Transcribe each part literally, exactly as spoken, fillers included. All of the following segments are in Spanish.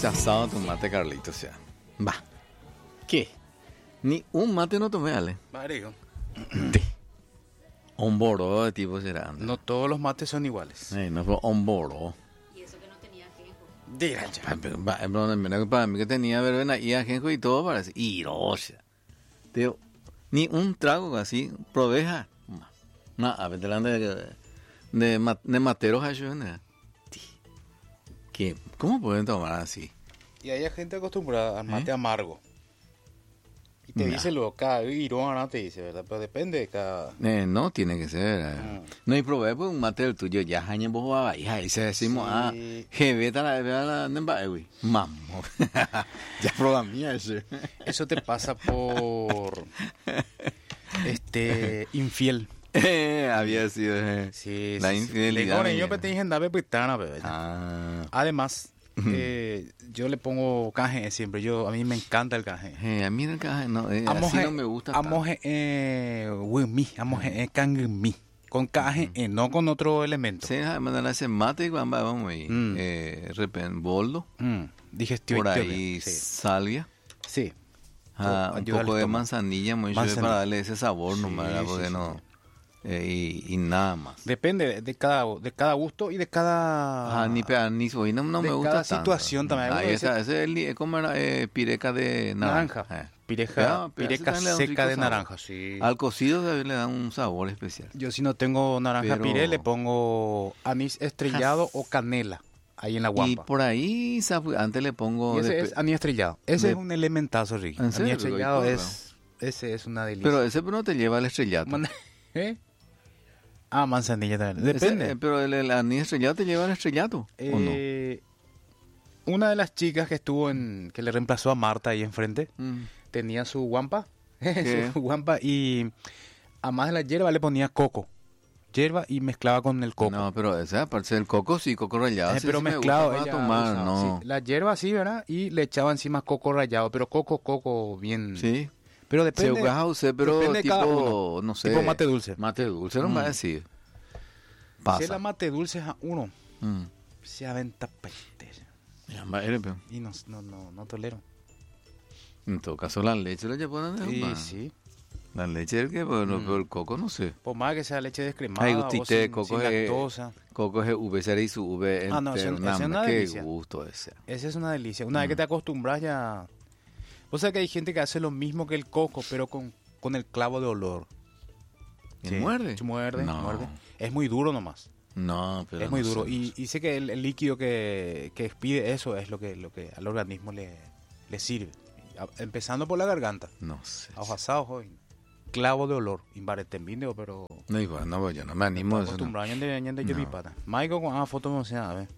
rechazado tu mate, Carlito, o sea. Va. ¿Qué? Ni un mate no tomé, Ale. Marico, De. Un boro de tipo será. no todos los mates son iguales. Eh, no fue un boro. Y eso que no tenía ajenjo. Diga ya. Pa- pero, va, pero, mira, para mí que tenía verbena y ajenjo y todo parece. Y o sea. Tío, ni un trago así, proveja. No, a ver, delante de, de, ma- de materos ayudan. ¿Qué? ¿Cómo pueden tomar así? Y hay gente acostumbrada al mate ¿Eh? amargo. Y te Nah. dice lo, cada irón no te dice, ¿verdad? Pero depende de cada... Eh, no tiene que ser. eh. Mm. No, y probé pues un mate del tuyo. Ya, jañe vos va ahí. Ahí se decimos, Sí. ah, jebeta la vea la nemba, güey. Mamo. Ya probé mía ese. Eso te pasa por... este... infiel. Eh, había sido eh, Sí, la sí, sí. infidelidad. Le- yo mía. te dije, dame pitana, bebé. Ah. Además, eh, yo le pongo canje siempre. Yo, a mí me encanta el canje. Eh, a mí el caja no, eh, Amo así je- no me gusta. Amo tanto. je- eh, wimi, amo je- eh, canje mi. Con caje, eh, no con otro elemento. Sí, déjame mandar ese mate y vamos, vamos ahí. Mm. Eh, repen, boldo. Mm, digestión. Por ahí Sí. salvia. Sí. Ah, un Ayuda al poco de estómago. manzanilla, muy Manzanilla. para darle ese sabor Sí, nomás, ¿verdad? sí, Porque sí, no. sí. eh, y, y nada más. Depende de cada, de cada gusto y de cada... Ah, ni pea, ni soy, no, no de me gusta cada tanto. situación también. Ahí Uno está, ese es el, eh, ¿cómo era? Eh, pireca de naranja. naranja. Eh. Pireja, Pero, pero pireca ese también le da un rico seca de sabor. naranja, sí. Al cocido también le da un sabor especial. Yo si no tengo naranja Pero- piré, le pongo anís estrellado o canela ahí en la Y guampa. por ahí, sabe, antes le pongo... Y ese de- es anís estrellado. Ese de- es un elementazo, Ricky. ¿En Anís serio? estrellado Rico, es... Ese es una delicia. pero ese no te lleva al estrellato. Man- ¿Eh? Ah, manzanilla también. Ese, Depende. eh, pero el, el anís estrellado te lleva al estrellato, ¿o no? Eh, Una de las chicas que estuvo en... que le reemplazó a Marta ahí enfrente, Mm. tenía su guampa. ¿Qué? Su guampa y... además de la hierba le ponía coco. Hierba y mezclaba con el coco. No, pero ese aparte del coco, sí, coco rallado. Eh, sí, pero sí me mezclado, gusta para ella tomar, usaba, no. sí, la hierba así, ¿verdad? Y le echaba encima coco rallado, pero coco, coco bien. Sí. Pero Se depende. ugaja usted, pero depende de cada tipo, no sé. Tipo mate dulce. Mate dulce, no Mm. me va a decir. Si Pasa. es la mate dulce a uno, Mm. se aventa peste. Ya, va, eres, pero Y no, no, no, no tolero. en todo caso, la leche la llevan de Sí, un sí. La leche es que, pero, Mm. pero el coco no sé. Por más que sea leche descremada Ay, o gustite, sin, coco sin es- lactosa. Coco es V C R y su V Ah, no, ese- entero, ese es nada una más, qué delicia. gusto ese. Esa es una delicia. Una vez Mm. que te acostumbras ya... O sea que hay gente que hace lo mismo que el coco, pero con, con el clavo de olor. ¿Y Sí. muerde? Muerde, No. muerde. Es muy duro nomás. No, pero es muy no duro. sé, Y, no sé. y sé que el, el líquido que, que expide eso es lo que, lo que al organismo le, le sirve. A- Empezando por la garganta. No sé. Ojos asados, joven. Clavo de olor. Imbaretembindeo, pero... No, igual, no, yo no me animo a eso. no. Acostumbrado, ñande, ñande, yo No. mi pata. Michael con ah, foto no sea, a ver.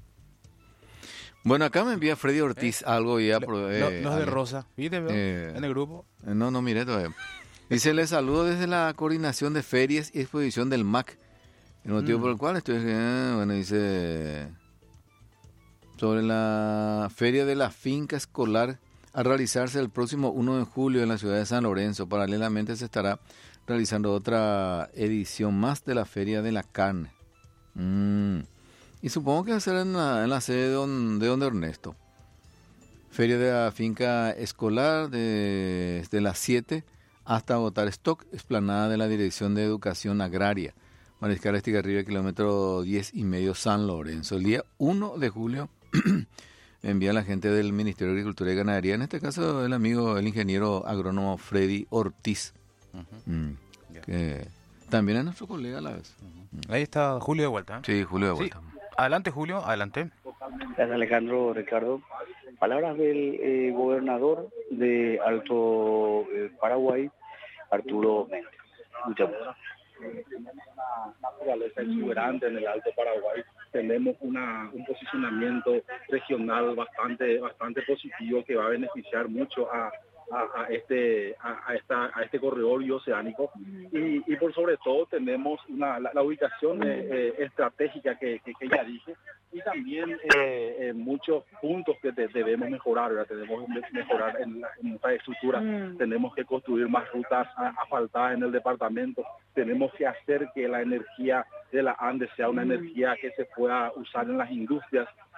Bueno, acá me envía Freddy Ortiz algo ya. Lo- por- lo- eh, los de Ale. rosa. ¿Viste, veo? Eh, En el grupo. Eh, No, no, mire todavía. Dice, le saludo desde la coordinación de ferias y exposición del M A C. El motivo Mm. por el cual estoy... eh, bueno, dice... Sobre la feria de la finca escolar a realizarse el próximo uno de julio en la ciudad de San Lorenzo. Paralelamente se estará realizando otra edición más de la feria de la carne. Mm. Y supongo que va a ser en la, en la sede de don, de don Ernesto. Feria de la finca escolar de- desde las siete hasta agotar stock, explanada de la Dirección de Educación Agraria, Mariscal Estigarribia, kilómetro diez y medio, San Lorenzo. El día uno de julio envía la gente del Ministerio de Agricultura y Ganadería, en este caso el amigo, el ingeniero agrónomo Freddy Ortiz, Ujú, mm, ya. que también es nuestro colega a la vez. ujú. Ahí está Julio de vuelta. ¿eh? Sí, Julio de Sí. vuelta. Adelante, Julio, adelante. Gracias, Alejandro, Ricardo. Palabras del eh, gobernador de Alto eh, Paraguay, Arturo Méndez. Muchas gracias. Tenemos una naturaleza exuberante en el Alto Paraguay. Tenemos una, un posicionamiento regional bastante, bastante positivo que va a beneficiar mucho a, a, a este, a, a esta, a este corredor bioceánico. Y, y por sobre todo tenemos una, la, la ubicación eh, eh, estratégica que, que, que ya dije, y también eh, eh, muchos puntos que te- debemos mejorar, ¿verdad? Debemos me- mejorar en la en infraestructura, tenemos que construir más rutas a- asfaltadas en el departamento, tenemos que hacer que la energía de la Andes sea una energía que se pueda usar en las industrias,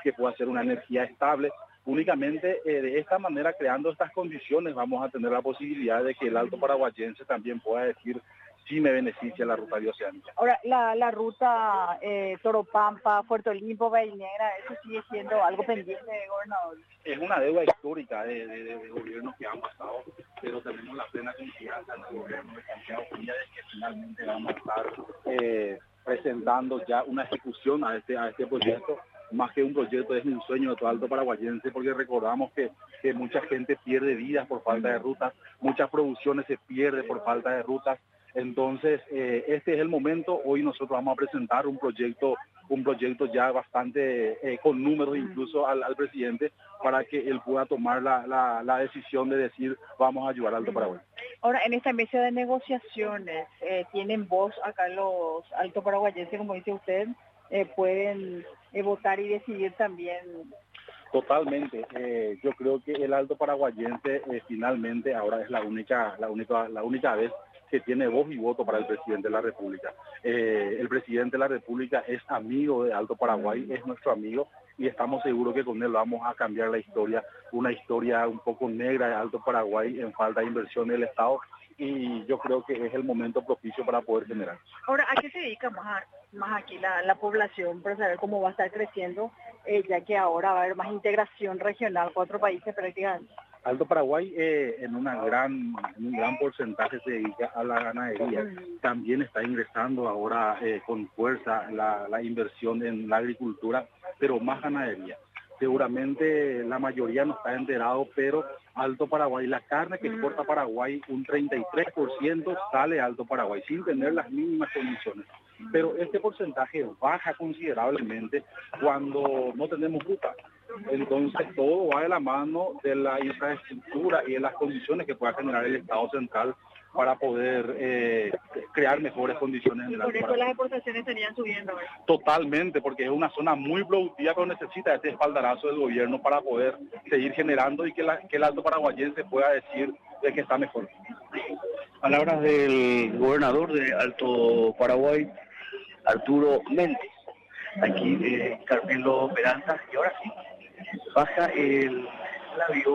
que pueda ser una energía estable. Únicamente eh, de esta manera, creando estas condiciones, vamos a tener la posibilidad de que el Alto Paraguayense también pueda decir si me beneficia la ruta bioceánica. Ahora, la, la ruta eh, Toropampa, Puerto Limpo, Bahía Negra, ¿eso sigue siendo algo pendiente, gobernador? Es una deuda histórica de, de, de, de gobiernos que han pasado, pero tenemos la plena confianza en el gobierno de Santiago Peña de que finalmente vamos a estar eh, presentando ya una ejecución a este, a este proyecto. Más que un proyecto, es un sueño de todo Alto Paraguayense, porque recordamos que, que mucha gente pierde vidas por falta de rutas, muchas producciones se pierden por falta de rutas. Entonces, eh, este es el momento. Hoy nosotros vamos a presentar un proyecto, un proyecto ya bastante eh, con números incluso al, al presidente, para que él pueda tomar la, la, la decisión de decir vamos a ayudar al Alto Paraguay. Ahora, en esta mesa de negociaciones, eh, ¿tienen voz acá los alto paraguayenses, como dice usted? Eh, ¿Pueden eh, votar y decidir también? Totalmente. Eh, yo creo que el Alto Paraguayense eh, finalmente ahora es la única, la única, la única vez que tiene voz y voto para el presidente de la República. Eh, el presidente de la República es amigo de Alto Paraguay, es nuestro amigo, y estamos seguros que con él vamos a cambiar la historia, una historia un poco negra de Alto Paraguay en falta de inversión del Estado, y yo creo que es el momento propicio para poder generar. Ahora, ¿a qué se dedica más, más aquí la, la población para saber cómo va a estar creciendo, eh, ya que ahora va a haber más integración regional con otros países prácticamente? Alto Paraguay eh, en, una gran, en un gran porcentaje se dedica a la ganadería. También está ingresando ahora eh, con fuerza la, la inversión en la agricultura, pero más ganadería. Seguramente la mayoría no está enterado, pero Alto Paraguay, la carne que exporta Paraguay, un treinta y tres por ciento sale a Alto Paraguay, sin tener las mínimas condiciones. Pero este porcentaje baja considerablemente cuando no tenemos ruta. Entonces todo va de la mano de la infraestructura y de las condiciones que pueda generar el Estado central para poder eh, crear mejores condiciones en el Alto Paraguay. Por eso las exportaciones estarían subiendo, ¿verdad? Totalmente, porque es una zona muy productiva que necesita este espaldarazo del gobierno para poder seguir generando y que, la, que el Alto Paraguayense pueda decir de que está mejor. Palabras del gobernador de Alto Paraguay, Arturo Méndez. Aquí eh, Carmelo Peralta, y ahora sí, baja el, el avión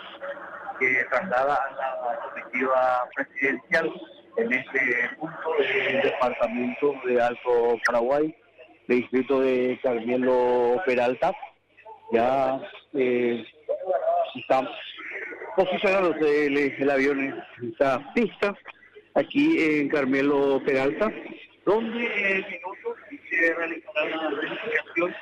que traslada a la comitiva presidencial en este punto del departamento de Alto Paraguay, del distrito de Carmelo Peralta. Ya eh, está posicionándose el, el avión en esta pista, aquí en Carmelo Peralta, donde en minutos se realizará la verificación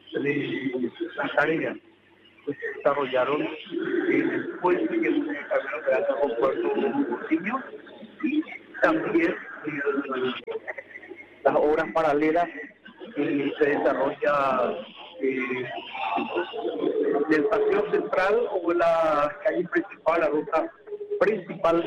de las tareas que se desarrollaron en el puente que une Carmelo Peralta con Puerto Coutinho, y también eh, las obras paralelas que se desarrolla eh, del paseo central o la calle principal, la ruta principal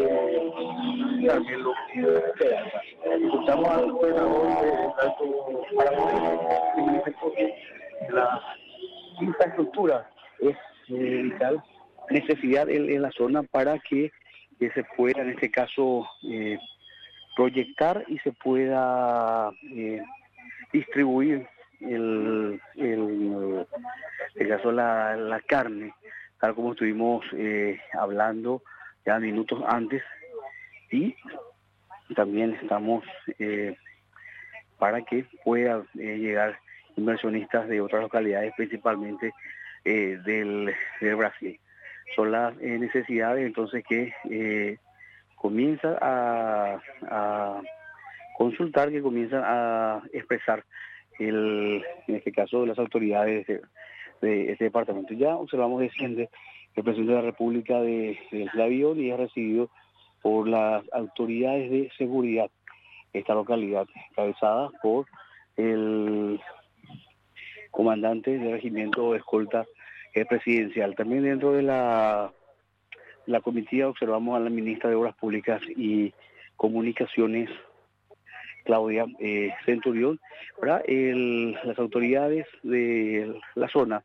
de Carmelo Peralta. Escuchamos al gobernador de Alto Paraguay que manifestó que la infraestructura es eh, vital necesidad en, en la zona para que, que se pueda, en este caso, eh, proyectar y se pueda eh, distribuir el, el, el caso la, la carne, tal como estuvimos eh, hablando ya minutos antes, y también estamos eh, para que pueda eh, llegar inversionistas de otras localidades, principalmente eh, del, del Brasil. Son las eh, necesidades entonces que eh, comienzan a, a consultar, que comienzan a expresar el, en este caso las autoridades de, de este departamento. Ya observamos desciende el presidente de la República de, del avión y es recibido por las autoridades de seguridad de esta localidad, encabezada por el comandante del regimiento de escolta eh, presidencial. También dentro de la, la comitiva observamos a la ministra de Obras Públicas y Comunicaciones, Claudia eh, Centurión, ¿verdad? El, las autoridades de la zona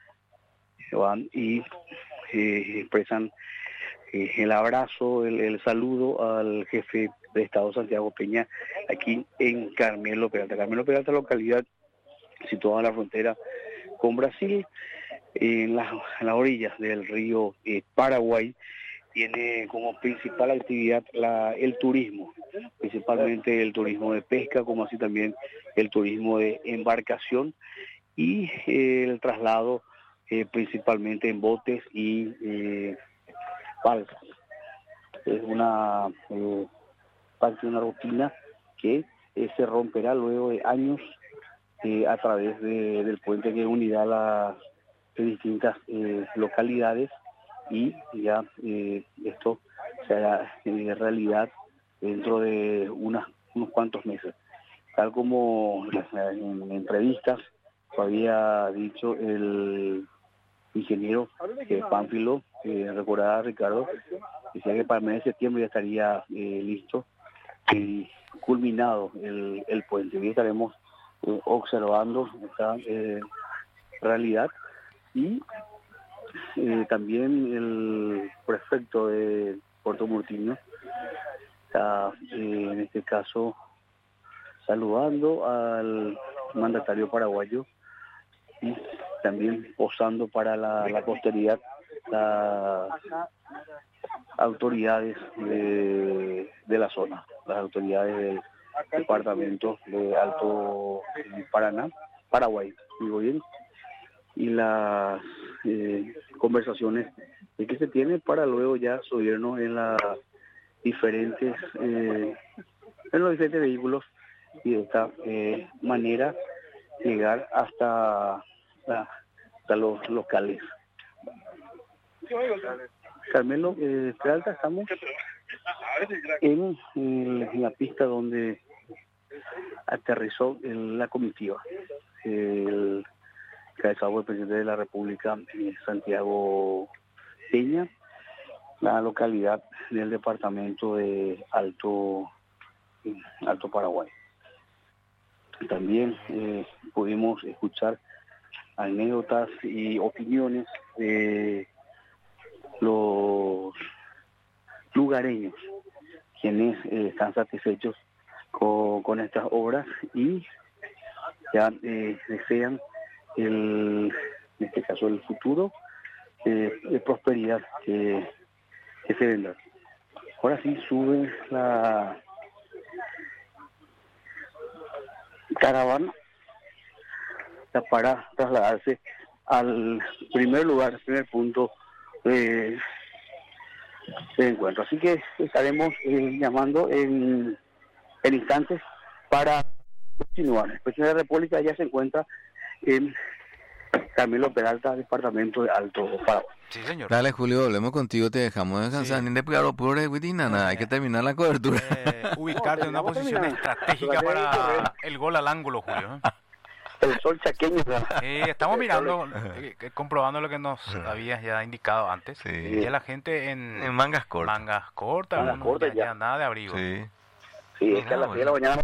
van y eh, expresan eh, el abrazo, el, el saludo al jefe de Estado Santiago Peña aquí en Carmelo Peralta. Carmelo Peralta, localidad situada en la frontera con Brasil, en las, en las orillas del río eh, Paraguay. Tiene como principal actividad la, el turismo, principalmente el turismo de pesca, como así también el turismo de embarcación y eh, el traslado eh, principalmente en botes y eh, balsas. Es una eh, parte de una rutina que eh, se romperá luego de años eh, a través de, del puente que unirá las distintas eh, localidades, y ya eh, esto será eh, realidad dentro de unas, unos cuantos meses. Tal como en entrevistas había dicho el ingeniero eh, Pánfilo, eh, recordaba Ricardo, decía que para el mes de septiembre ya estaría eh, listo y culminado el, el puente. Hoy estaremos eh, observando esta eh, realidad. Y Eh, también el prefecto de Puerto Murtinho está eh, en este caso saludando al mandatario paraguayo y también posando para la, la posteridad las autoridades de, de la zona, las autoridades del departamento de Alto Paraná, Paraguay, digo bien, y las eh, conversaciones que se tienen para luego ya subirnos en las diferentes eh, en los diferentes vehículos y de esta eh, manera llegar hasta, hasta los locales. Carmelo, eh, Peralta, estamos en, en la pista donde aterrizó el, la comitiva. El encabezado por el presidente de la República, eh, Santiago Peña, la localidad del departamento de Alto, Alto Paraguay. También eh, pudimos escuchar anécdotas y opiniones de los lugareños, quienes eh, están satisfechos con, con estas obras y ya eh, desean el, en este caso el futuro eh, de prosperidad que, que se vendrá. Ahora sí sube la caravana para trasladarse al primer lugar, al primer punto de, de encuentro. Así que estaremos eh, llamando en, en instantes para continuar. El presidente de la República ya se encuentra en Camilo Peralta, departamento de Alto Paraguay. Sí, señor. Dale, Julio, hablemos contigo, te dejamos descansar. Sí. Ni de pegar por nada, hay que terminar la cobertura. Eh, ubicarte en una posición estratégica para el gol al ángulo, Julio. El sol chaqueño. Eh, estamos mirando, eh, comprobando lo que nos habías ya indicado antes. Sí. Ya la gente en, En mangas cortas. mangas cortas, Mangas algunos cortas ya, ya. ya nada de abrigo. Sí. Sí, es que a las seis de la mañana.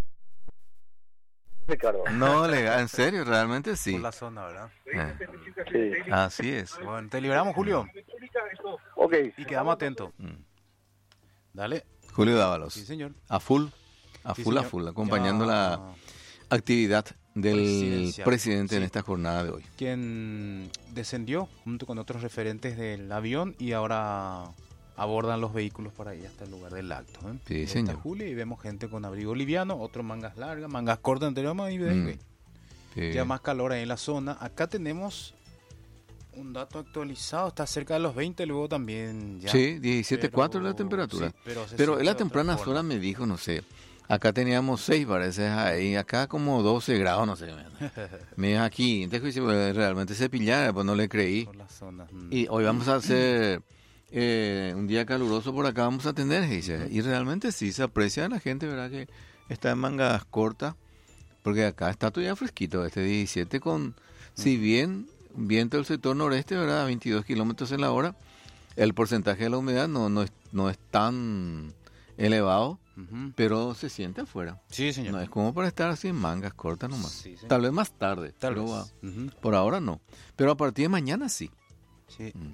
Ricardo. No, legal, en serio, realmente sí. Por la zona, ¿verdad? Eh, Sí. así es. Bueno, te liberamos, Julio, Ok. y quedamos atentos. Mm. Dale. Julio Dávalos, Sí, señor. a full, a Sí, full, a señor. full, acompañando Ya. la actividad del Presidencial. presidente en Sí. esta jornada de hoy. Quien descendió junto con otros referentes del avión y ahora abordan los vehículos para ir hasta el lugar del acto. ¿eh? Sí, Ahí está señor. Julio, y vemos gente con abrigo liviano, otros mangas largas, mangas cortas, anteriormente, y Mm. ve, Sí. ya más calor ahí en la zona. Acá tenemos un dato actualizado, está cerca de los veinte, luego también ya. Sí, diecisiete punto cuatro Pero- la temperatura. sí, pero se Pero siente en la de otra temprana forma. hora me dijo, no sé, acá teníamos seis parece ahí, acá como doce grados, no sé. Me dijo aquí, entonces dice, realmente se pillara, pues no le creí. Por la zona. mm. Y hoy vamos a hacer eh, un día caluroso por acá, vamos a tener, dice. Y realmente sí, se aprecia a la gente, ¿verdad? Que está en mangas cortas, porque acá está todavía fresquito, este diecisiete con, si bien viento del sector noreste, ¿verdad? veintidós kilómetros en la hora, el porcentaje de la humedad no, no, es, no es tan elevado, Ujú. pero se siente afuera. Sí, señor. No es como para estar así en mangas cortas nomás. Sí, señor. Tal vez más tarde, Tal pero vez. ah, Ujú. por ahora no. Pero a partir de mañana sí. Sí. Mm.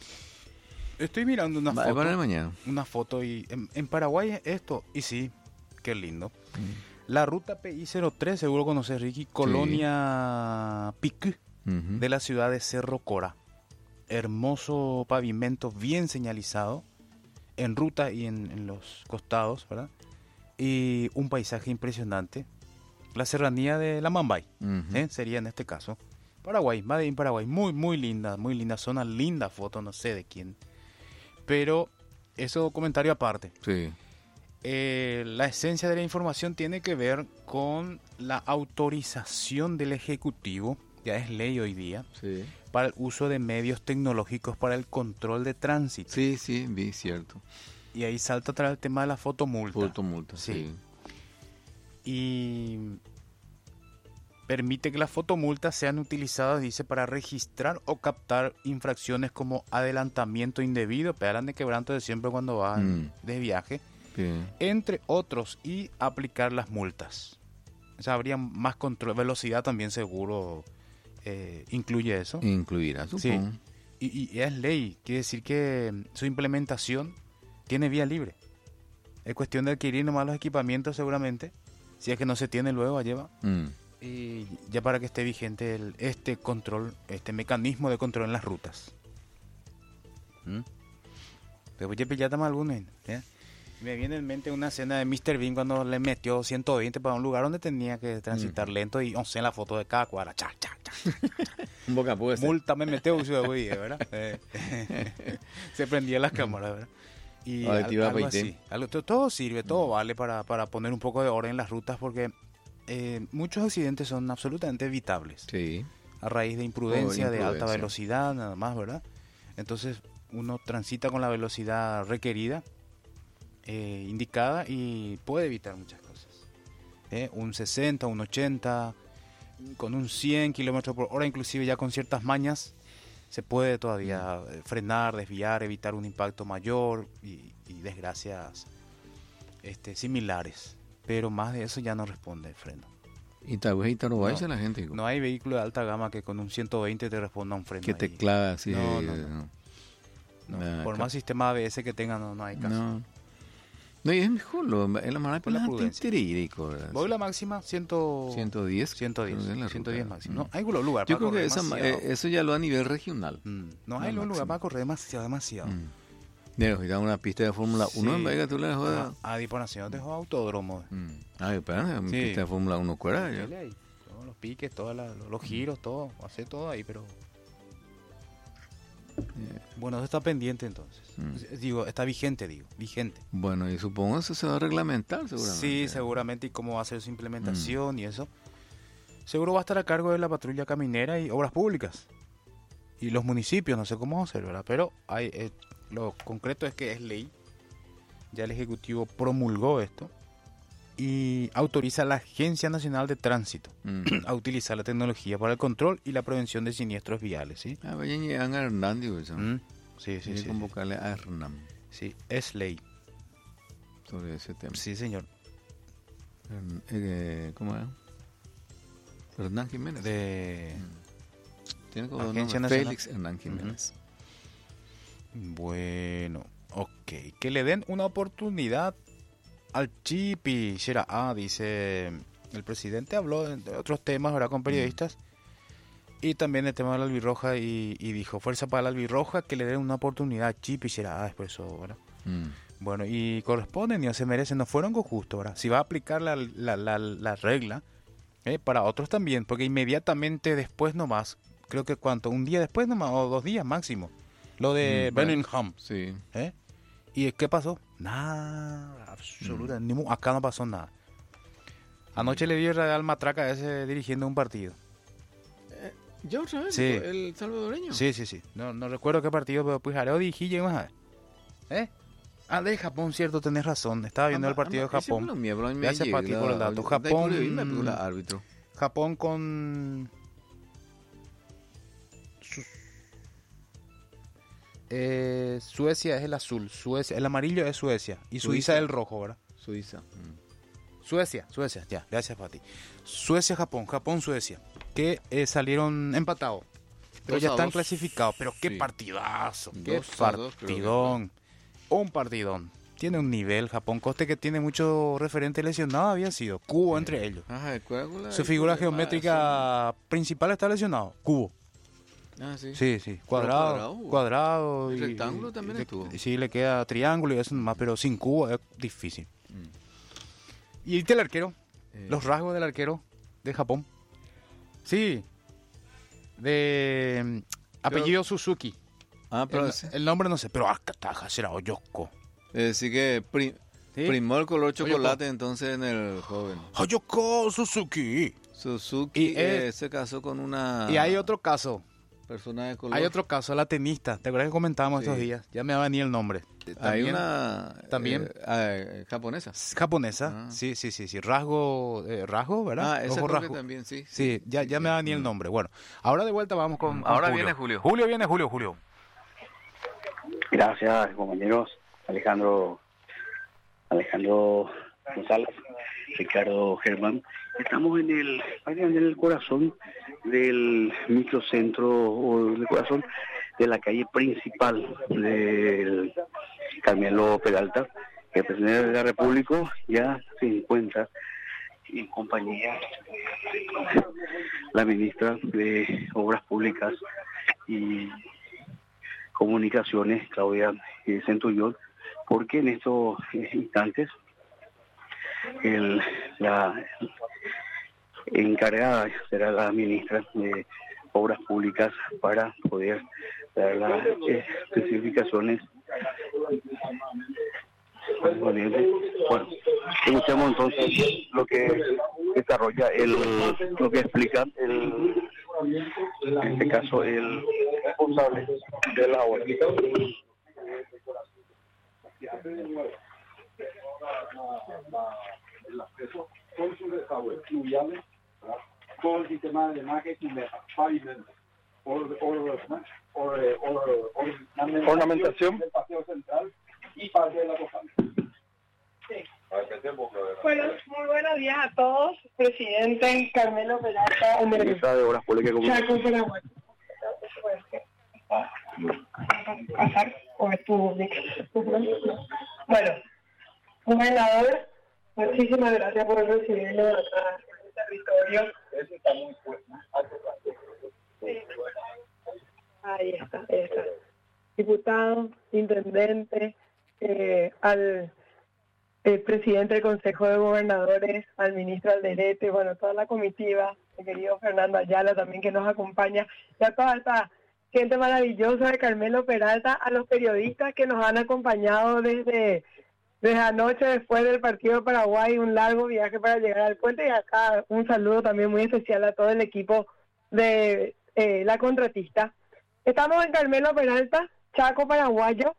Estoy mirando una Va- foto. para el mañana. Una foto y en, en Paraguay es esto, y sí, qué lindo. La ruta P I cero tres, seguro conoces, Ricky, Colonia Pic, Ujú. de la ciudad de Cerro Cora. Hermoso pavimento bien señalizado en ruta y en, en los costados, ¿verdad? Y un paisaje impresionante. La serranía de la Mambay, Ujú. ¿eh? Sería en este caso. Paraguay, Made in Paraguay. Muy, muy linda, muy linda zona, linda foto, no sé de quién. Pero eso comentario aparte. Sí. Eh, la esencia de la información tiene que ver con la autorización del Ejecutivo, ya es ley hoy día, Sí. para el uso de medios tecnológicos para el control de tránsito. Sí, sí, vi, cierto. Y ahí salta atrás el tema de la fotomulta. Fotomulta, Sí. sí. Y permite que las fotomultas sean utilizadas, dice, para registrar o captar infracciones como adelantamiento indebido, pedalán de quebranto de siempre cuando van Mm. de viaje, Sí. entre otros, y aplicar las multas. O sea, habría más control, velocidad también seguro eh, incluye eso. Incluirá, Sí. supongo. Y, y es ley, quiere decir que mm, su implementación tiene vía libre. Es cuestión de adquirir nomás los equipamientos seguramente, si es que no se tiene luego, lleva. Mm. Y ya para que esté vigente el, este control, este mecanismo de control en las rutas. ¿Mm? Pero voy a pillar más algunos. ¿eh? Me viene en mente una escena de míster Bean cuando le metió ciento veinte para un lugar donde tenía que transitar Mm. lento y once en la foto de cada cuadra. Cha, cha, cha. Un boca puede ser. Multa me metió, güey, ¿verdad? Eh, se prendían las cámaras, ¿verdad? Y Ay, al- te iba a algo peite. así. Algo- to- todo sirve, todo vale para, para poner un poco de orden en las rutas porque eh, muchos accidentes son absolutamente evitables Sí. a raíz de imprudencia, Por de alta imprudencia. velocidad, nada más, ¿verdad? Entonces uno transita con la velocidad requerida, eh, indicada y puede evitar muchas cosas. ¿eh? Un sesenta, un ochenta, con un cien kilómetros por hora, inclusive ya con ciertas mañas, se puede todavía eh, frenar, desviar, evitar un impacto mayor y, y desgracias este, similares. Pero más de eso ya no responde el freno. Y tal vez y Tarobay No. la gente. No hay vehículo de alta gama que con un ciento veinte te responda a un freno. Que te ahí. clava así. No, de- no, no. no. No, Nah, por acá- más sistema A B S que tenga, no, no hay caso. No. No, y es mejor. Lo, es la manera Por la de prudencia. prudencia. Voy la máxima, cien... ciento diez. ciento diez, creo que es la ciento diez ruta. máximo. Mm. No, hay lugar Yo para creo que correr esa, demasiado. eh, eso ya lo a nivel regional. Mm, no la hay lugar máxima. para correr demasiado, demasiado. Mm. De ir a una pista de Fórmula uno Sí. en vez de que tú le jodas. Ah, a disposición de autódromo. Mm. Ay, espera, una Sí. pista de Fórmula uno fuera. ya. Dale ahí. Todos los piques, todos la- los, los giros, todo. Hace todo ahí, pero... Bueno, eso está pendiente entonces. Mm. Digo, está vigente, digo. Vigente. Bueno, y supongo eso se va a reglamentar seguramente. Sí, seguramente. Y cómo va a ser su implementación y eso. Seguro va a estar a cargo de la patrulla caminera y obras públicas. Y los municipios, no sé cómo va a ser, ¿verdad? Pero hay, eh, lo concreto es que es ley. Ya el Ejecutivo promulgó esto. Y autoriza a la Agencia Nacional de Tránsito Mm. a utilizar la tecnología para el control y la prevención de siniestros viales, ¿sí? Ah, vayan y hagan a Hernán, digo eso. Mm, Sí, sí, Hay que sí. convocarle a Hernán Sí, es ley. sobre ese tema. Sí, señor. Hern- eh, ¿Cómo era? Hernán Jiménez. De... Tiene como Agencia nombre. Nacional. Félix Hernán Jiménez. Bueno, ok. Que le den una oportunidad al Chipi. Shera, ah, dice el presidente habló de de otros temas, ¿verdad? Con periodistas. Y también el tema de la albirroja y, y dijo, fuerza para la albirroja, que le den una oportunidad a Chipi. Shera, ah, después eso, ¿verdad? Mm. Bueno, y corresponden y se merecen, no fueron con justo, ¿verdad? Si va a aplicar la, la, la, la regla, ¿eh? Para otros también, porque inmediatamente después nomás, creo que cuánto, un día después nomás, o dos días máximo, lo de Mm, bueno. Birmingham, Sí. ¿eh? ¿Y qué pasó? Nada, absolutamente, ni mu- acá no pasó nada. Anoche le vi el Real Matraca ese dirigiendo un partido. ¿Yo otra vez? Sí. ¿El salvadoreño? Sí, sí, sí, no, no recuerdo qué partido, pero pues Jareo dirigí, llegamos a ver. ¿Eh? Ah, de Japón, cierto, tenés razón, estaba viendo el partido de Japón. Gracias, Pati, por el dato. Japón- árbitro. Japón con Su- eh, Suecia es el azul, Suecia, el amarillo es Suecia y Suiza, Suiza. es el rojo, ¿verdad? Suiza. Mm. Suecia, Suecia, ya, gracias Pati. Suecia, Japón, Japón, Suecia, que eh, salieron empatados, pero Dos ya a están dos. clasificados, pero qué Sí. partidazo, qué Dos a dos, creo que partidón, un partidón. tiene un nivel Japón, coste que tiene muchos referentes lesionados, había sido Kubo entre ellos. Ajá, el coágula, Su el figura problema, geométrica principal está lesionado, Kubo. eso. Ah, sí. Sí, sí, cuadrado, cuadrado, cuadrado. El y- rectángulo también le- estuvo. Sí, le queda triángulo y eso nomás, pero sin cubo es difícil. Mm. ¿Y el arquero? Eh, Los rasgos del arquero de Japón. Sí, de mm, apellido Suzuki. Ah, pero El, sí. el nombre no sé, pero Akataja será Oyoko. Es decir que pri- ¿Sí? primó el color Oyoko. chocolate entonces en el joven. Oyoko Suzuki. Suzuki Y, eh, eh, se casó con una Y hay otro caso, persona de color. hay otro caso, la tenista. ¿Te acuerdas que comentábamos Sí. estos días? Ya me va a venir el nombre. Hay También una también. eh, eh, japonesa. japonesa. Ah. Sí, sí, sí, sí. Rasgo, eh, rasgo, ¿verdad? Ah, esa Ojo creo que rasgo. también, sí. Sí, ya, ya me va a venir el Mm. nombre. Bueno, ahora de vuelta vamos con, con Ahora Julio. viene Julio. Julio viene, Julio, Julio. Gracias, compañeros. Alejandro, Alejandro González, Ricardo Germán. Estamos en el, prácticamente en el corazón del microcentro o del corazón de la calle principal del Carmelo Peralta. El presidente de la República ya se encuentra en compañía de la ministra de Obras Públicas y Comunicaciones, Claudia eh, Centurión, porque en estos eh, instantes el, la encargada será la ministra de Obras Públicas para poder dar las eh, especificaciones. Bueno, escuchemos entonces lo que desarrolla el, lo que explica el, en este caso el responsable de la obra. El acceso con sus desagües fluviales, ¿verdad? Todo el sistema de drenaje y de pavimento, or, or, or, or, or, or, ornamentación del paseo central y parte de la postal. Sí. Bueno, muy buenos días a todos, presidente Carmelo Peralta, en el Ministra de Obras Públicas y Comunicaciones. Chaco, Paraguay. Pasar o es tu bueno, gobernador, muchísimas gracias por recibirnos acá en el territorio. Sí. Ahí está, ahí está. Diputado, intendente, eh, al el presidente del Consejo de Gobernadores, al ministro Alderete, bueno, toda la comitiva, el querido Fernando Ayala también que nos acompaña, y a toda esta gente maravillosa de Carmelo Peralta, a los periodistas que nos han acompañado desde, desde anoche después del partido de Paraguay, un largo viaje para llegar al puente, y acá un saludo también muy especial a todo el equipo de eh, la contratista. Estamos en Carmelo Peralta, Chaco paraguayo,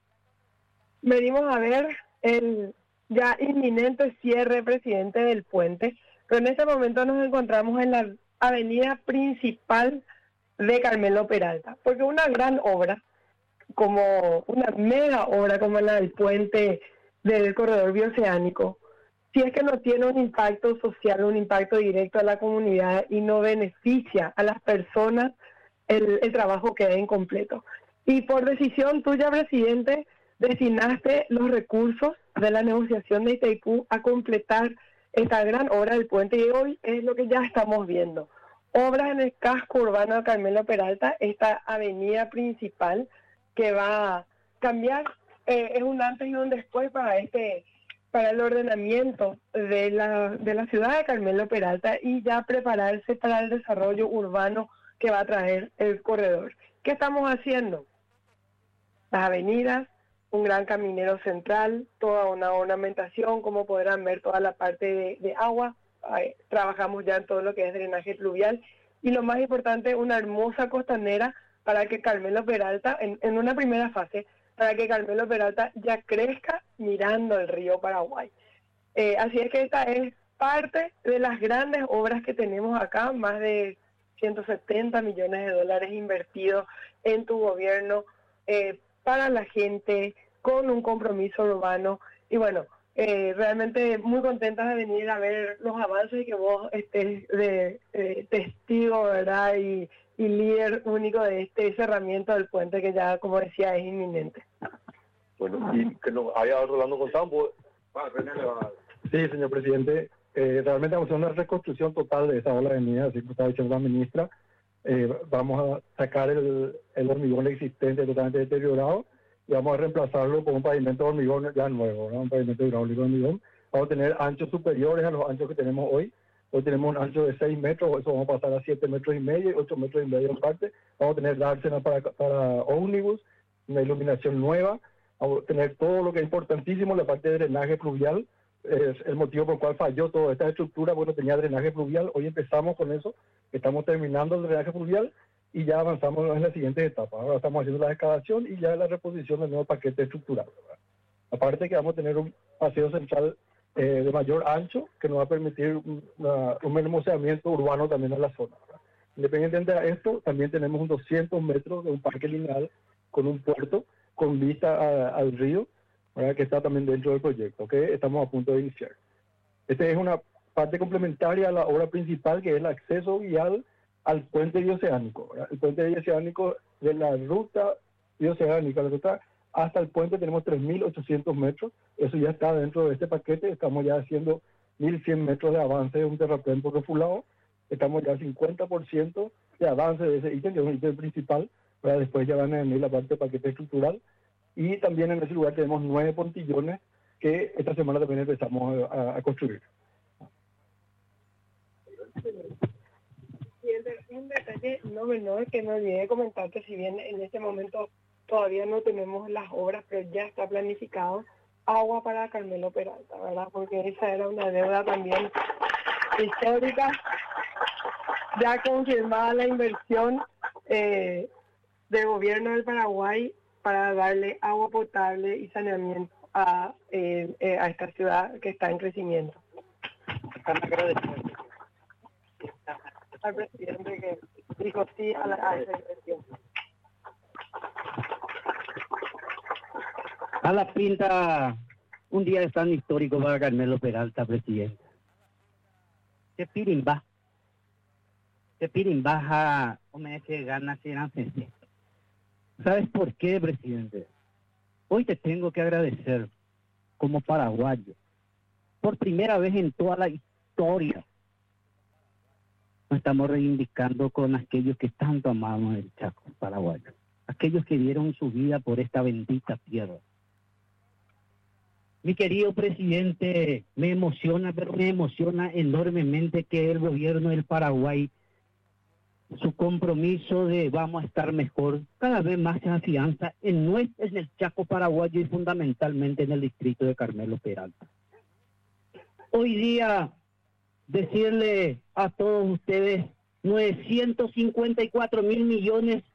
venimos a ver el ya inminente cierre, presidente, del puente, pero en este momento nos encontramos en la avenida principal de Carmelo Peralta, porque una gran obra, como una mega obra como la del puente del corredor bioceánico, si es que no tiene un impacto social, un impacto directo a la comunidad y no beneficia a las personas, el, el trabajo queda incompleto. Y por decisión tuya, presidente, destinaste los recursos de la negociación de Itaipú a completar esta gran obra del puente, y hoy es lo que ya estamos viendo. Obras en el casco urbano de Carmelo Peralta, esta avenida principal que va a cambiar, eh, es un antes y un después para este para el ordenamiento de la, de la ciudad de Carmelo Peralta y ya prepararse para el desarrollo urbano que va a traer el corredor. ¿Qué estamos haciendo? Las avenidas, un gran caminero central, toda una ornamentación, como podrán ver, toda la parte de, de agua. Ay, trabajamos ya en todo lo que es drenaje pluvial y lo más importante, una hermosa costanera para que Carmelo Peralta, en, en una primera fase, para que Carmelo Peralta ya crezca mirando el río Paraguay. Eh, así es que esta es parte de las grandes obras que tenemos acá, más de ciento setenta millones de dólares invertidos en tu gobierno, eh, para la gente, con un compromiso urbano. Y bueno, eh, realmente muy contentas de venir a ver los avances y que vos estés de eh, testigo, ¿verdad? Y, y líder único de este cerramiento del puente que ya, como decía, es inminente. Bueno, y que nos haya Rolando González, pues, Va, René le va a dar. Sí, señor presidente, eh, realmente vamos a hacer una reconstrucción total de esa ola de avenida, así como estaba diciendo la ministra. Eh, vamos a sacar el, el hormigón existente totalmente deteriorado y vamos a reemplazarlo con un pavimento de hormigón ya nuevo, ¿no? Un pavimento hidráulico de hormigón. Vamos a tener anchos superiores a los anchos que tenemos hoy. Hoy tenemos un ancho de seis metros, eso vamos a pasar a siete metros y medio, ocho metros y medio en parte. Vamos a tener dársena para, para ómnibus, una iluminación nueva. Vamos a tener todo lo que es importantísimo, la parte de drenaje fluvial. Es el motivo por el cual falló toda esta estructura. Bueno, tenía drenaje fluvial. Hoy empezamos con eso. Estamos terminando el drenaje fluvial y ya avanzamos en las siguientes etapas. Ahora estamos haciendo la excavación y ya la reposición del nuevo paquete estructural, ¿verdad? Aparte que vamos a tener un paseo central eh, de mayor ancho que nos va a permitir una, un hermoseamiento urbano también en la zona, ¿verdad? Independientemente de esto, también tenemos un doscientos metros de un parque lineal con un puerto con vista a, al río, ¿verdad? Que está también dentro del proyecto, que estamos a punto de iniciar. Esta es una parte complementaria a la obra principal, que es el acceso vial al puente bioceánico, ¿verdad? El puente bioceánico de la ruta bioceánica, la ruta hasta el puente tenemos tres mil ochocientos metros, eso ya está dentro de este paquete. Estamos ya haciendo mil cien metros de avance de un terraplén por refulado, estamos ya al cincuenta por ciento de avance de ese ítem, que es un ítem principal, ¿verdad? Después ya van a venir la parte del paquete estructural, y también en ese lugar tenemos nueve pontillones que esta semana también empezamos a, a construir. Y un detalle no menor que me olvidé de comentar, que si bien en este momento todavía no tenemos las obras, pero ya está planificado agua para Carmelo Peralta, ¿verdad? Porque esa era una deuda también histórica. Ya confirmada la inversión eh, del gobierno del Paraguay para darle agua potable y saneamiento a, eh, eh, a esta ciudad que está en crecimiento. Están agradecidos Al presidente que dijo sí a, la, a esa inversión. a la pinta un día tan histórico para Carmelo Peralta, presidente. Se pirimba. Se pirimbaja, o me dice ganas y ¿Sabes por qué, presidente? Hoy te tengo que agradecer como paraguayo. Por primera vez en toda la historia nos estamos reivindicando con aquellos que tanto amamos el Chaco paraguayo. Aquellos que dieron su vida por esta bendita tierra. Mi querido presidente, me emociona, pero me emociona enormemente que el gobierno del Paraguay, su compromiso de vamos a estar mejor, cada vez más se afianza en, nuestro, en el Chaco paraguayo y fundamentalmente en el distrito de Carmelo Peralta. Hoy día, decirle a todos ustedes, novecientos cincuenta y cuatro mil millones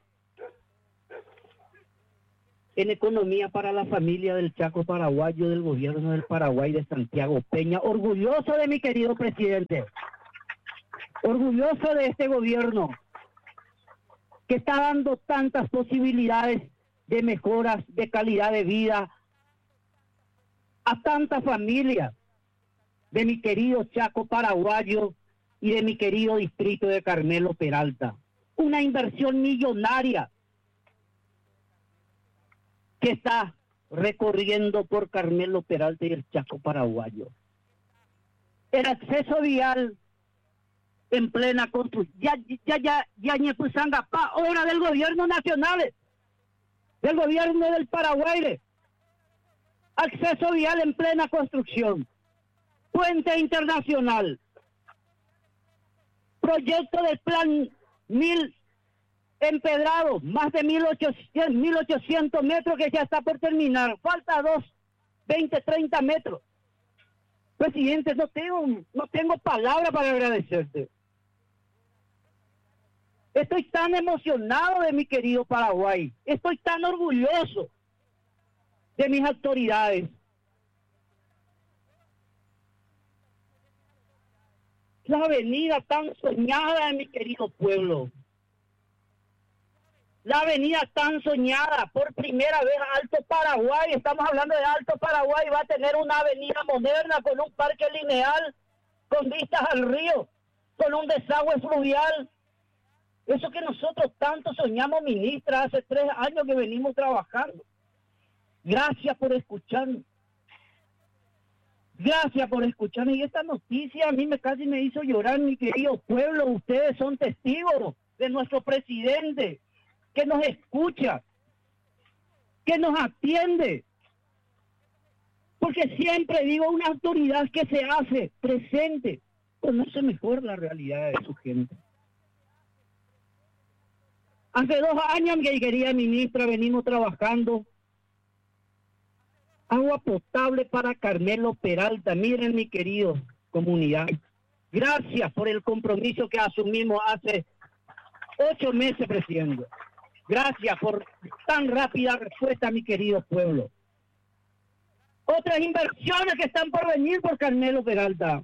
en economía para la familia del Chaco paraguayo, del gobierno del Paraguay, de Santiago Peña. Orgulloso de mi querido presidente, orgulloso de este gobierno que está dando tantas posibilidades de mejoras de calidad de vida a tantas familias de mi querido Chaco paraguayo y de mi querido distrito de Carmelo Peralta. Una inversión millonaria que está recorriendo por Carmelo Peralta y el Chaco paraguayo. El acceso vial en plena construcción, ya, ya, ya, ya, ya, pa, obra del gobierno nacional, del gobierno del Paraguay, acceso vial en plena construcción, puente internacional, proyecto del plan mil empedrado, más de mil ochocientos metros que ya está por terminar, falta dos, veinte, treinta metros. Presidente, no tengo, no tengo palabra para agradecerte. Estoy tan emocionado de mi querido Paraguay. Estoy tan orgulloso de mis autoridades. La avenida tan soñada de mi querido pueblo. La avenida tan soñada, por primera vez Alto Paraguay, estamos hablando de Alto Paraguay, va a tener una avenida moderna con un parque lineal, con vistas al río, con un desagüe fluvial. Eso que nosotros tanto soñamos, ministra, hace tres años que venimos trabajando. Gracias por escucharnos. Gracias por escucharnos. Y esta noticia a mí me casi me hizo llorar, mi querido pueblo. Ustedes son testigos de nuestro presidente, que nos escucha, que nos atiende. Porque siempre digo, una autoridad que se hace presente, conoce mejor la realidad de su gente. Hace dos años, mi querida ministra, venimos trabajando agua potable para Carmelo Peralta. Miren, mi querido comunidad, gracias por el compromiso que asumimos hace ocho meses, presidente. Gracias por tan rápida respuesta, mi querido pueblo. Otras inversiones que están por venir por Carmelo Peralta.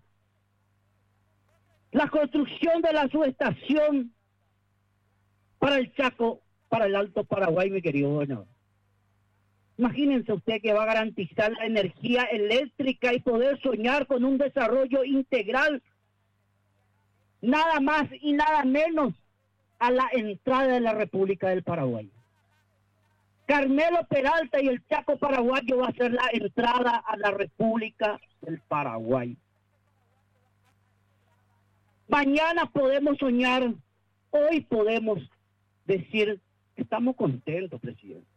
La construcción de la subestación para el Chaco, para el Alto Paraguay, mi querido. Bueno, imagínense usted que va a garantizar la energía eléctrica y poder soñar con un desarrollo integral, nada más y nada menos a la entrada de la República del Paraguay. Carmelo Peralta y el Chaco paraguayo va a ser la entrada a la República del Paraguay. Mañana podemos soñar, hoy podemos decir que estamos contentos, presidente.